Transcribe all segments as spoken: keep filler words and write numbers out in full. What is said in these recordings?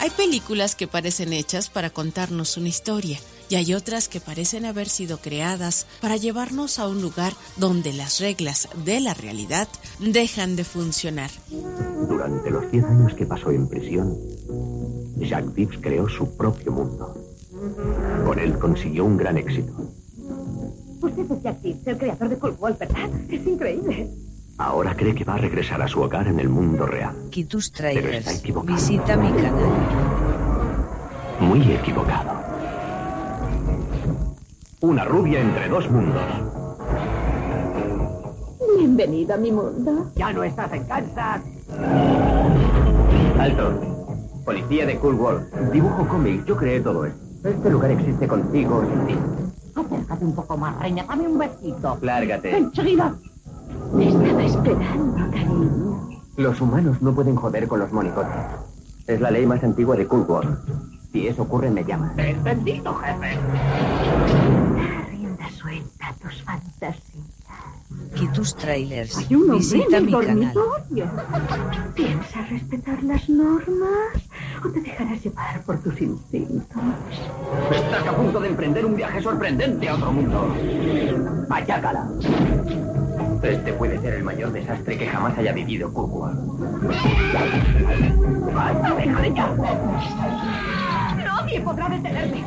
Hay películas que parecen hechas para contarnos una historia, y hay otras que parecen haber sido creadas para llevarnos a un lugar donde las reglas de la realidad dejan de funcionar. Durante los diez años que pasó en prisión, Jack Gibbs creó su propio mundo. Con él consiguió un gran éxito. Usted es Jack Gibbs, el creador de Cool World, ¿verdad? Es increíble. Ahora cree que va a regresar a su hogar en el mundo real. Kitus Pero Trailers. está equivocado. Visita mi canal. Muy equivocado. Una rubia entre dos mundos. Bienvenido a mi mundo. Ya no estás en Kansas. Alto. Policía de Cool World. Dibujo cómic. Yo creé todo esto. Este lugar existe contigo o sin ti. Acércate un poco más, reina. Dame un besito. Lárgate. Enseguida. Te estaba esperando, cariño. Los humanos no pueden joder con los monigotes. Es la ley más antigua de Cool World. Si eso ocurre, me llamas. Entendido, jefe. Rienda suelta a tus fantasías. Kitus Trailers. Hay un hombre Visita en el mi canal. dormitorio. ¿Piensas respetar las normas o te dejarás llevar por tus instintos? Estás a punto de emprender un viaje sorprendente a otro mundo. ¡Machácala! Este puede ser el mayor desastre que jamás haya vivido Cool World. ¡Vaya, déjale ya! Nadie podrá detenerme.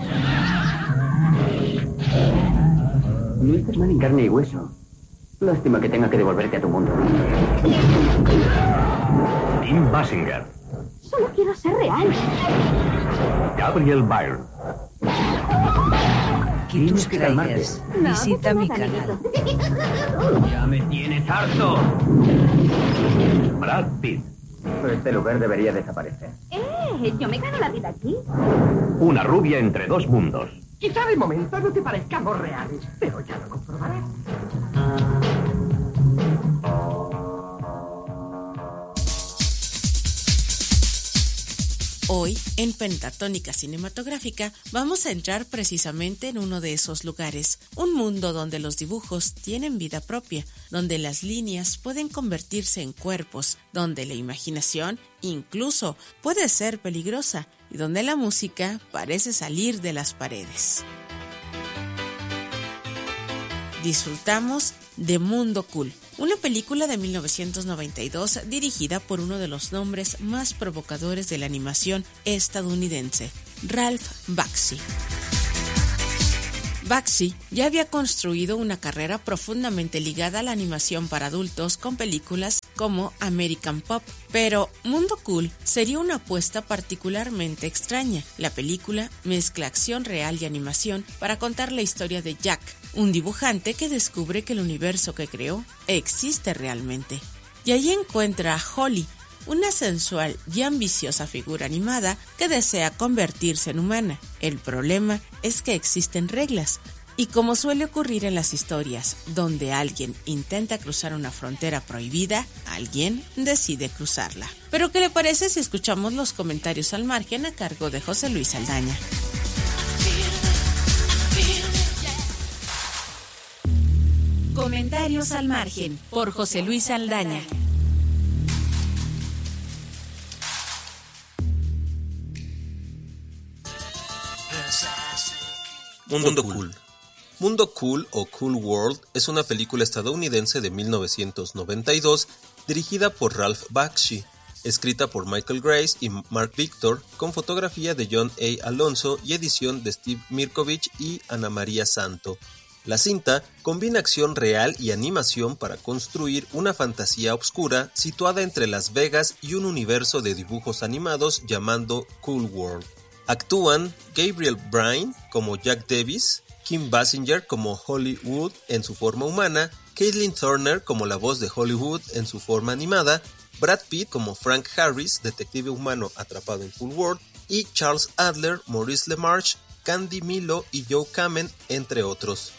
No estás mal en carne y hueso. Lástima que tenga que devolverte a tu mundo. Tim Basinger. Solo quiero ser real. Gabriel Byrne. Kitus Tienes que calmarte. Trailers. No, Visita no mi pasa nada, canal. amiguito. ¡Ya me tienes harto! Brad Pitt. Este lugar debería desaparecer. Eh, yo me gano la vida aquí. Una rubia entre dos mundos. Quizá de momento no te parezcamos reales, pero ya lo comprobarás. Hoy, en Pentatónica Cinematográfica, vamos a entrar precisamente en uno de esos lugares, un mundo donde los dibujos tienen vida propia, donde las líneas pueden convertirse en cuerpos, donde la imaginación incluso puede ser peligrosa y donde la música parece salir de las paredes. Disfrutamos de Mundo Cool, una película de mil novecientos noventa y dos dirigida por uno de los nombres más provocadores de la animación estadounidense, Ralph Bakshi. Bakshi ya había construido una carrera profundamente ligada a la animación para adultos con películas como American Pop, pero Mundo Cool sería una apuesta particularmente extraña. La película mezcla acción real y animación para contar la historia de Jack, un dibujante que descubre que el universo que creó existe realmente. Y allí encuentra a Holly, una sensual y ambiciosa figura animada que desea convertirse en humana. El problema es que existen reglas, y como suele ocurrir en las historias, donde alguien intenta cruzar una frontera prohibida, alguien decide cruzarla. Pero ¿qué le parece si escuchamos los comentarios al margen a cargo de José Luis Saldaña? Comentarios al margen por José Luis Saldaña. Mundo Cool. Mundo Cool o Cool World es una película estadounidense de mil novecientos noventa y dos dirigida por Ralph Bakshi, escrita por Michael Grace y Mark Victor, con fotografía de John A. Alonso y edición de Steve Mirkovich y Ana María Santo. La cinta combina acción real y animación para construir una fantasía oscura situada entre Las Vegas y un universo de dibujos animados llamado Cool World. Actúan Gabriel Byrne como Jack Davis, Kim Basinger como Hollywood en su forma humana, Caitlin Turner como la voz de Hollywood en su forma animada, Brad Pitt como Frank Harris, detective humano atrapado en Cool World, y Charles Adler, Maurice LeMarche, Candy Milo y Joe Kamen, entre otros.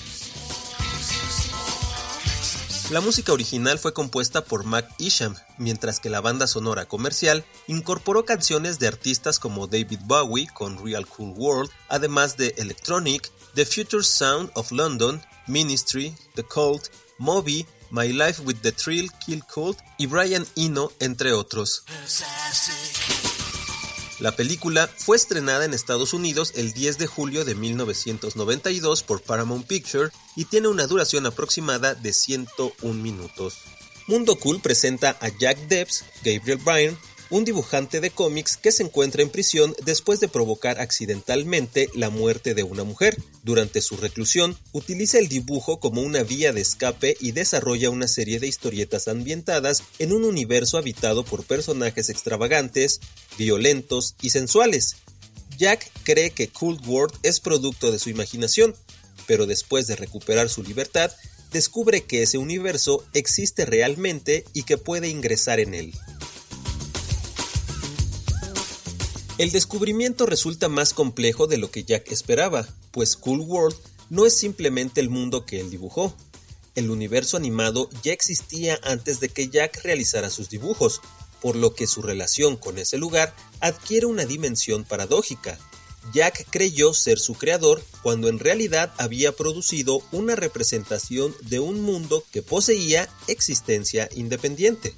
La música original fue compuesta por Mac Isham, mientras que la banda sonora comercial incorporó canciones de artistas como David Bowie con Real Cool World, además de Electronic, The Future Sound of London, Ministry, The Cult, Moby, My Life with the Thrill Kill Cult y Brian Eno, entre otros. La película fue estrenada en Estados Unidos el diez de julio de mil novecientos noventa y dos por Paramount Pictures y tiene una duración aproximada de ciento un minutos. Mundo Cool presenta a Jack Debs, Gabriel Byrne, un dibujante de cómics que se encuentra en prisión después de provocar accidentalmente la muerte de una mujer. Durante su reclusión, utiliza el dibujo como una vía de escape y desarrolla una serie de historietas ambientadas en un universo habitado por personajes extravagantes, violentos y sensuales. Jack cree que Cool World es producto de su imaginación, pero después de recuperar su libertad, descubre que ese universo existe realmente y que puede ingresar en él. El descubrimiento resulta más complejo de lo que Jack esperaba, pues Cool World no es simplemente el mundo que él dibujó. El universo animado ya existía antes de que Jack realizara sus dibujos, por lo que su relación con ese lugar adquiere una dimensión paradójica. Jack creyó ser su creador cuando en realidad había producido una representación de un mundo que poseía existencia independiente.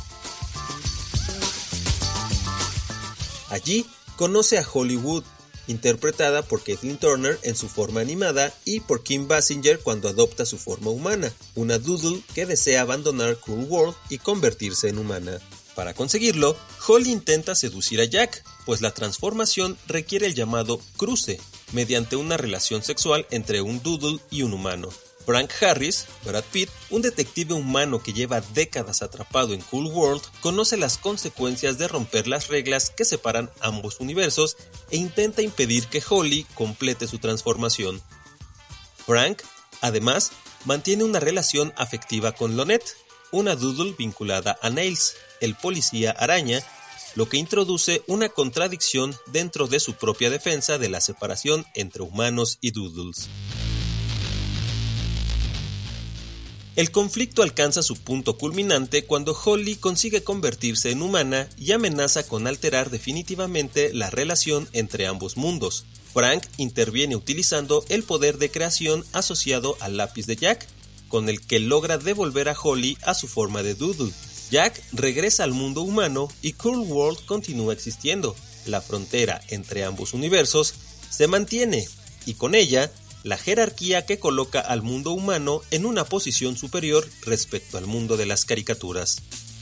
Allí conoce a Holly Wood, interpretada por Kathleen Turner en su forma animada y por Kim Basinger cuando adopta su forma humana, una doodle que desea abandonar Cool World y convertirse en humana. Para conseguirlo, Holly intenta seducir a Jack, pues la transformación requiere el llamado cruce, mediante una relación sexual entre un doodle y un humano. Frank Harris, Brad Pitt, un detective humano que lleva décadas atrapado en Cool World, conoce las consecuencias de romper las reglas que separan ambos universos e intenta impedir que Holly complete su transformación. Frank, además, mantiene una relación afectiva con Lonette, una doodle vinculada a Nails, el policía araña, lo que introduce una contradicción dentro de su propia defensa de la separación entre humanos y doodles. El conflicto alcanza su punto culminante cuando Holly consigue convertirse en humana y amenaza con alterar definitivamente la relación entre ambos mundos. Frank interviene utilizando el poder de creación asociado al lápiz de Jack, con el que logra devolver a Holly a su forma de doodle. Jack regresa al mundo humano y Cool World continúa existiendo. La frontera entre ambos universos se mantiene y con ella la jerarquía que coloca al mundo humano en una posición superior respecto al mundo de las caricaturas.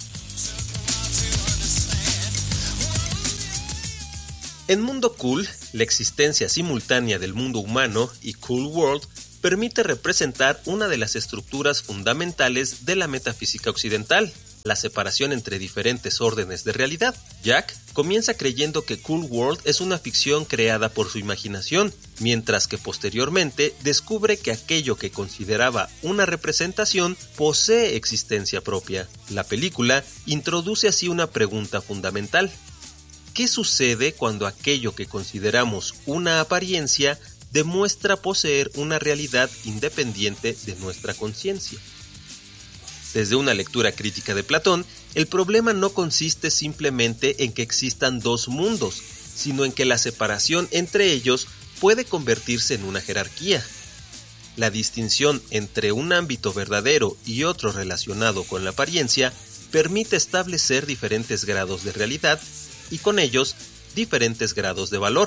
En Mundo Cool, la existencia simultánea del mundo humano y Cool World permite representar una de las estructuras fundamentales de la metafísica occidental, la separación entre diferentes órdenes de realidad. Jack comienza creyendo que Cool World es una ficción creada por su imaginación, mientras que posteriormente descubre que aquello que consideraba una representación posee existencia propia. La película introduce así una pregunta fundamental. ¿Qué sucede cuando aquello que consideramos una apariencia demuestra poseer una realidad independiente de nuestra conciencia? Desde una lectura crítica de Platón, el problema no consiste simplemente en que existan dos mundos, sino en que la separación entre ellos puede convertirse en una jerarquía. La distinción entre un ámbito verdadero y otro relacionado con la apariencia permite establecer diferentes grados de realidad y con ellos diferentes grados de valor.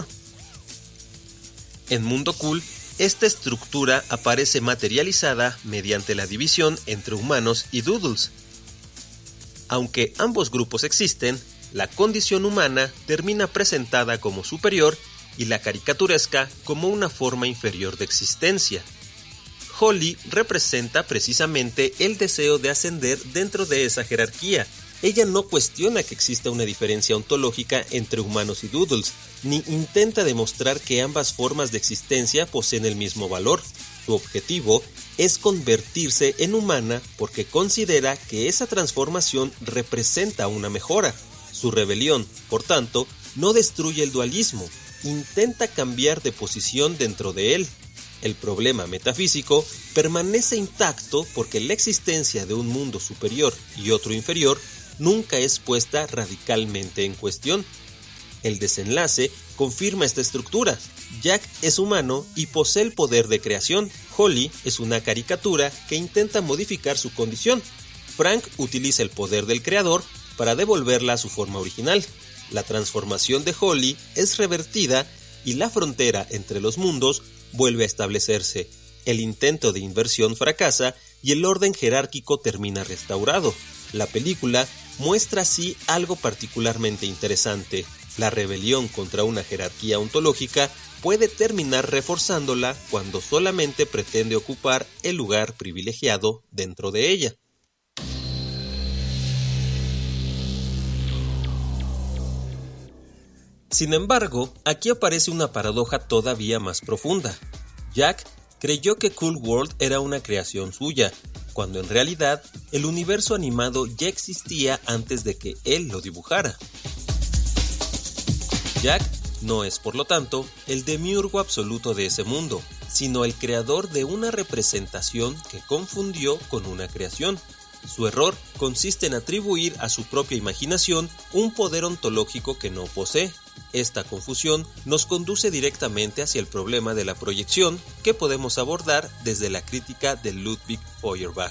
En Mundo Cool, esta estructura aparece materializada mediante la división entre humanos y doodles. Aunque ambos grupos existen, la condición humana termina presentada como superior y la caricaturesca como una forma inferior de existencia. Holly representa precisamente el deseo de ascender dentro de esa jerarquía. Ella no cuestiona que exista una diferencia ontológica entre humanos y doodles, ni intenta demostrar que ambas formas de existencia poseen el mismo valor. Su objetivo es convertirse en humana porque considera que esa transformación representa una mejora. Su rebelión, por tanto, no destruye el dualismo, intenta cambiar de posición dentro de él. El problema metafísico permanece intacto porque la existencia de un mundo superior y otro inferior nunca es puesta radicalmente en cuestión. El desenlace confirma esta estructura. Jack es humano y posee el poder de creación. Holly es una caricatura que intenta modificar su condición. Frank utiliza el poder del creador para devolverla a su forma original. La transformación de Holly es revertida y la frontera entre los mundos vuelve a establecerse. El intento de inversión fracasa y el orden jerárquico termina restaurado. La película muestra así algo particularmente interesante. La rebelión contra una jerarquía ontológica puede terminar reforzándola cuando solamente pretende ocupar el lugar privilegiado dentro de ella. Sin embargo, aquí aparece una paradoja todavía más profunda. Jack creyó que Cool World era una creación suya, cuando en realidad el universo animado ya existía antes de que él lo dibujara. Jack no es, por lo tanto, el demiurgo absoluto de ese mundo, sino el creador de una representación que confundió con una creación. Su error consiste en atribuir a su propia imaginación un poder ontológico que no posee. Esta confusión nos conduce directamente hacia el problema de la proyección que podemos abordar desde la crítica de Ludwig Feuerbach.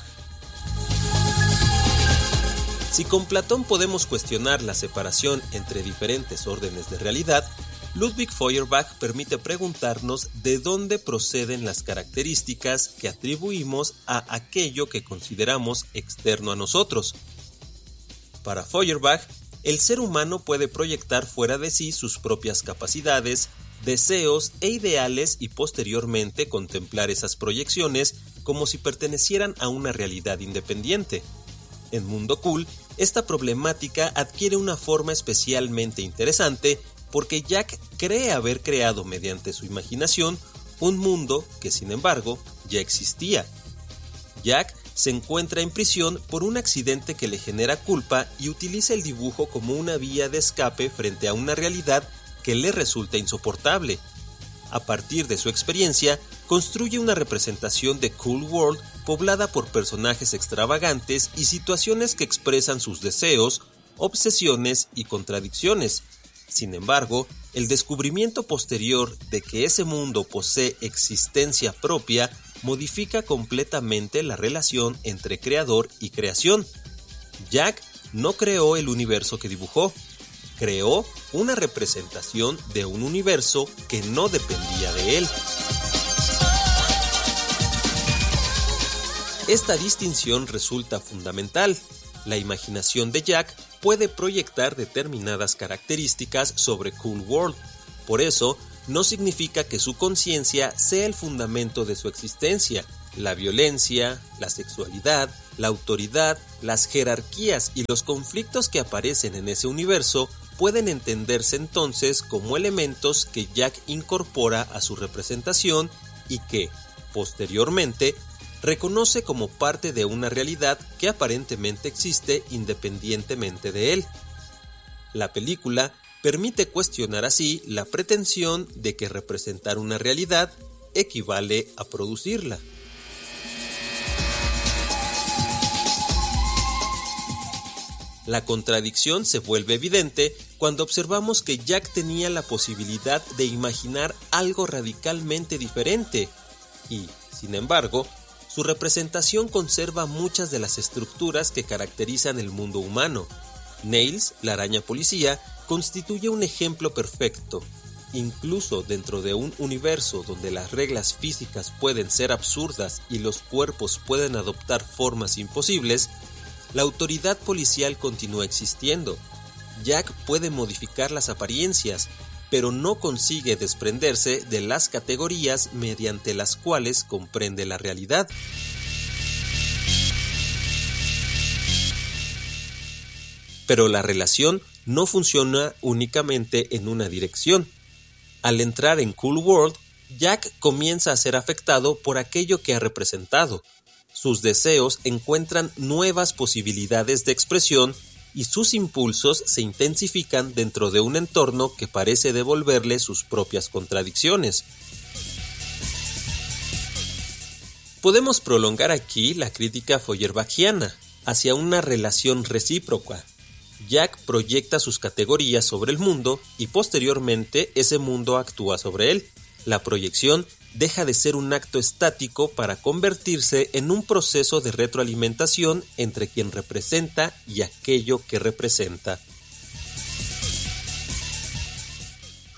Si con Platón podemos cuestionar la separación entre diferentes órdenes de realidad, Ludwig Feuerbach permite preguntarnos de dónde proceden las características que atribuimos a aquello que consideramos externo a nosotros. Para Feuerbach, el ser humano puede proyectar fuera de sí sus propias capacidades, deseos e ideales y posteriormente contemplar esas proyecciones como si pertenecieran a una realidad independiente. En Mundo Cool, esta problemática adquiere una forma especialmente interesante porque Jack cree haber creado mediante su imaginación un mundo que, sin embargo, ya existía. Jack se encuentra en prisión por un accidente que le genera culpa y utiliza el dibujo como una vía de escape frente a una realidad que le resulta insoportable. A partir de su experiencia, construye una representación de Cool World poblada por personajes extravagantes y situaciones que expresan sus deseos, obsesiones y contradicciones. Sin embargo, el descubrimiento posterior de que ese mundo posee existencia propia modifica completamente la relación entre creador y creación. Jack no creó el universo que dibujó, creó una representación de un universo que no dependía de él. Esta distinción resulta fundamental. La imaginación de Jack puede proyectar determinadas características sobre Cool World. Por eso, no significa que su conciencia sea el fundamento de su existencia. La violencia, la sexualidad, la autoridad, las jerarquías y los conflictos que aparecen en ese universo pueden entenderse entonces como elementos que Jack incorpora a su representación y que, posteriormente, reconoce como parte de una realidad que aparentemente existe independientemente de él. La película permite cuestionar así la pretensión de que representar una realidad equivale a producirla. La contradicción se vuelve evidente cuando observamos que Jack tenía la posibilidad de imaginar algo radicalmente diferente y, sin embargo, su representación conserva muchas de las estructuras que caracterizan el mundo humano. Nails, la araña policía, constituye un ejemplo perfecto. Incluso dentro de un universo donde las reglas físicas pueden ser absurdas y los cuerpos pueden adoptar formas imposibles, la autoridad policial continúa existiendo. Jack puede modificar las apariencias, pero no consigue desprenderse de las categorías mediante las cuales comprende la realidad. Pero la relación no funciona únicamente en una dirección. Al entrar en Cool World, Jack comienza a ser afectado por aquello que ha representado. Sus deseos encuentran nuevas posibilidades de expresión y sus impulsos se intensifican dentro de un entorno que parece devolverle sus propias contradicciones. Podemos prolongar aquí la crítica feuerbachiana hacia una relación recíproca. Jack proyecta sus categorías sobre el mundo y posteriormente ese mundo actúa sobre él. La proyección deja de ser un acto estático para convertirse en un proceso de retroalimentación entre quien representa y aquello que representa.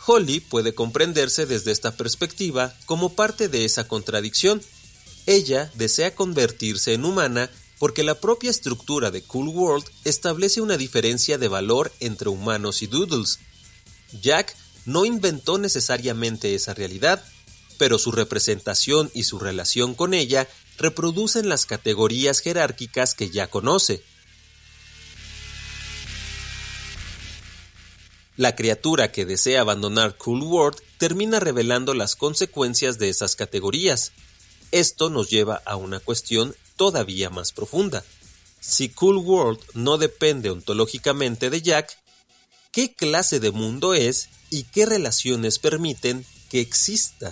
Holly puede comprenderse desde esta perspectiva como parte de esa contradicción. Ella desea convertirse en humana porque la propia estructura de Cool World establece una diferencia de valor entre humanos y doodles. Jack no inventó necesariamente esa realidad, pero su representación y su relación con ella reproducen las categorías jerárquicas que ya conoce. La criatura que desea abandonar Cool World termina revelando las consecuencias de esas categorías. Esto nos lleva a una cuestión todavía más profunda. Si Cool World no depende ontológicamente de Jack, ¿qué clase de mundo es y qué relaciones permiten que exista?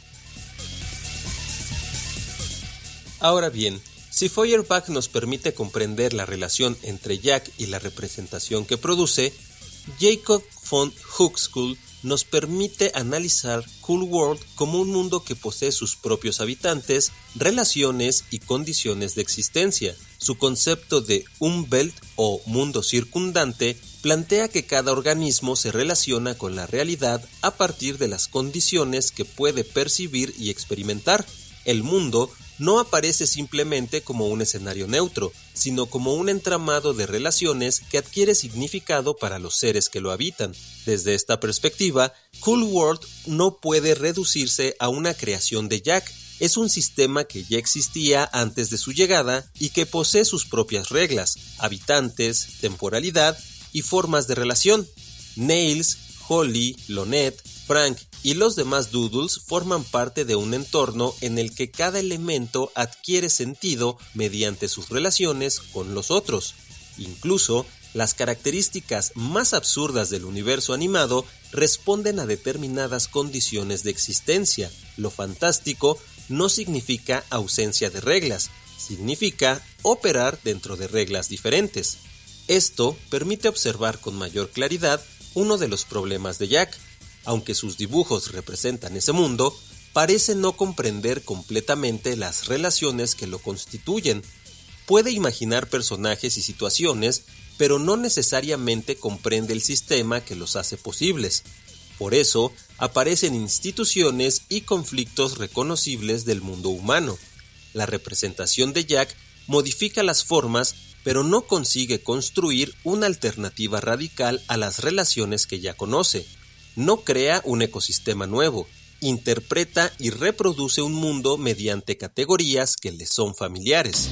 Ahora bien, si Feuerbach nos permite comprender la relación entre Jack y la representación que produce, Jacob von Uexküll nos permite analizar Cool World como un mundo que posee sus propios habitantes, relaciones y condiciones de existencia. Su concepto de Umwelt o mundo circundante plantea que cada organismo se relaciona con la realidad a partir de las condiciones que puede percibir y experimentar. El mundo no aparece simplemente como un escenario neutro, sino como un entramado de relaciones que adquiere significado para los seres que lo habitan. Desde esta perspectiva, Cool World no puede reducirse a una creación de Jack. Es un sistema que ya existía antes de su llegada y que posee sus propias reglas, habitantes, temporalidad y formas de relación. Nails, Holly, Lonette, Frank y los demás doodles forman parte de un entorno en el que cada elemento adquiere sentido mediante sus relaciones con los otros. Incluso, las características más absurdas del universo animado responden a determinadas condiciones de existencia. Lo fantástico no significa ausencia de reglas, significa operar dentro de reglas diferentes. Esto permite observar con mayor claridad uno de los problemas de Jack. Aunque sus dibujos representan ese mundo, parece no comprender completamente las relaciones que lo constituyen. Puede imaginar personajes y situaciones, pero no necesariamente comprende el sistema que los hace posibles. Por eso, aparecen instituciones y conflictos reconocibles del mundo humano. La representación de Jack modifica las formas, pero no consigue construir una alternativa radical a las relaciones que ya conoce. No crea un ecosistema nuevo, interpreta y reproduce un mundo mediante categorías que le son familiares.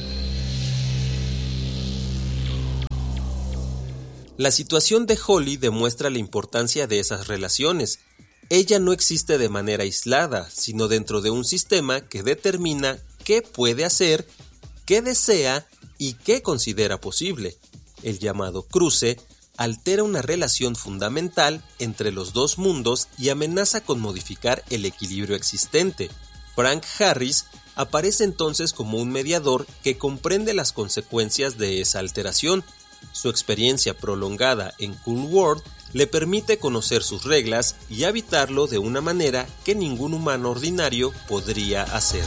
La situación de Holly demuestra la importancia de esas relaciones. Ella no existe de manera aislada, sino dentro de un sistema que determina qué puede hacer, qué desea y qué considera posible. El llamado cruce altera una relación fundamental entre los dos mundos y amenaza con modificar el equilibrio existente. Frank Harris aparece entonces como un mediador que comprende las consecuencias de esa alteración. Su experiencia prolongada en Cool World le permite conocer sus reglas y habitarlo de una manera que ningún humano ordinario podría hacer.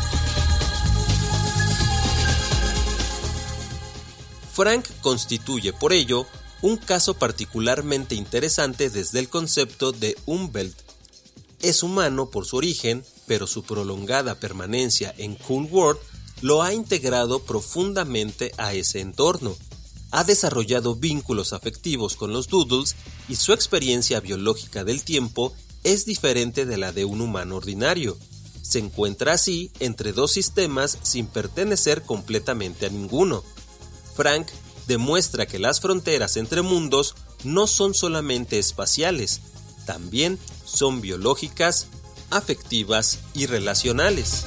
Frank constituye, por ello, un caso particularmente interesante desde el concepto de Umwelt. Es humano por su origen, pero su prolongada permanencia en Cool World lo ha integrado profundamente a ese entorno. Ha desarrollado vínculos afectivos con los doodles y su experiencia biológica del tiempo es diferente de la de un humano ordinario. Se encuentra así entre dos sistemas sin pertenecer completamente a ninguno. Frank demuestra que las fronteras entre mundos no son solamente espaciales, también son biológicas, afectivas y relacionales.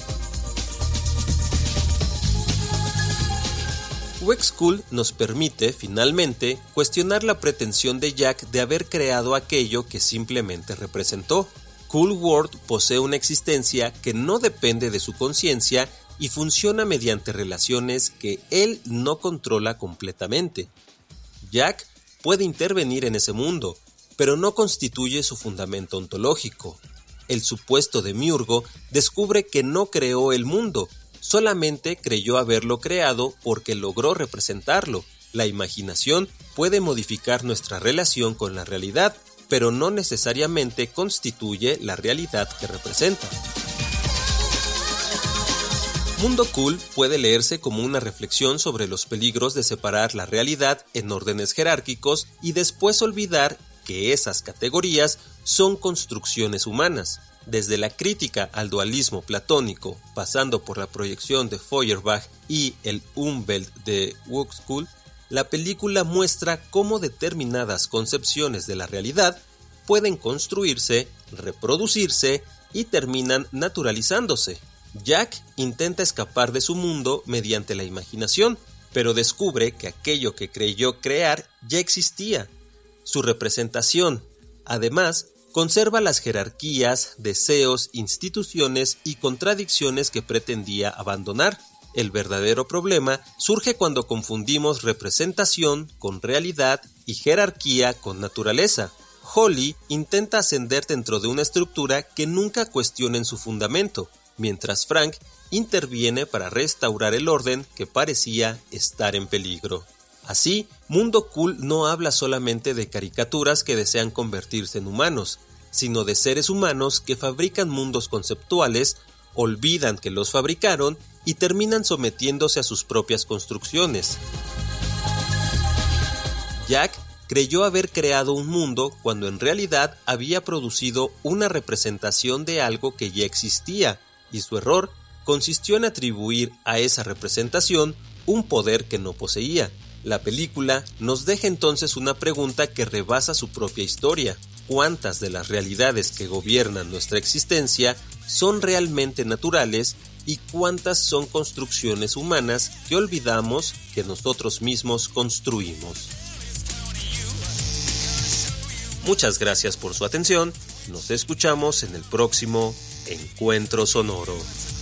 Uexküll nos permite, finalmente, cuestionar la pretensión de Jack de haber creado aquello que simplemente representó. Cool World posee una existencia que no depende de su conciencia y funciona mediante relaciones que él no controla completamente. Jack puede intervenir en ese mundo, pero no constituye su fundamento ontológico. El supuesto demiurgo descubre que no creó el mundo, solamente creyó haberlo creado porque logró representarlo. La imaginación puede modificar nuestra relación con la realidad, pero no necesariamente constituye la realidad que representa. Mundo Cool puede leerse como una reflexión sobre los peligros de separar la realidad en órdenes jerárquicos y después olvidar que esas categorías son construcciones humanas. Desde la crítica al dualismo platónico, pasando por la proyección de Feuerbach y el Umwelt de Uexküll, la película muestra cómo determinadas concepciones de la realidad pueden construirse, reproducirse y terminan naturalizándose. Jack intenta escapar de su mundo mediante la imaginación, pero descubre que aquello que creyó crear ya existía. Su representación, además, conserva las jerarquías, deseos, instituciones y contradicciones que pretendía abandonar. El verdadero problema surge cuando confundimos representación con realidad y jerarquía con naturaleza. Holly intenta ascender dentro de una estructura que nunca cuestiona en su fundamento, mientras Frank interviene para restaurar el orden que parecía estar en peligro. Así, Mundo Cool no habla solamente de caricaturas que desean convertirse en humanos, sino de seres humanos que fabrican mundos conceptuales, olvidan que los fabricaron y terminan sometiéndose a sus propias construcciones. Jack creyó haber creado un mundo cuando en realidad había producido una representación de algo que ya existía, y su error consistió en atribuir a esa representación un poder que no poseía. La película nos deja entonces una pregunta que rebasa su propia historia. ¿Cuántas de las realidades que gobiernan nuestra existencia son realmente naturales y cuántas son construcciones humanas que olvidamos que nosotros mismos construimos? Muchas gracias por su atención. Nos escuchamos en el próximo Encuentro Sonoro.